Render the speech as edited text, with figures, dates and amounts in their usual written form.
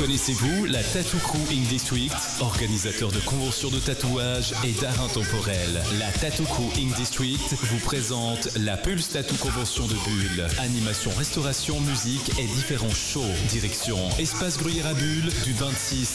Connaissez-vous la Tattoo Crew Ink District, organisateur de conventions de tatouage et d'art intemporel? La Tattoo Crew Ink District vous présente la Pulse Tattoo Convention de Bulle. Animation, restauration, musique et différents shows. Direction Espace Gruyère à Bulle du 26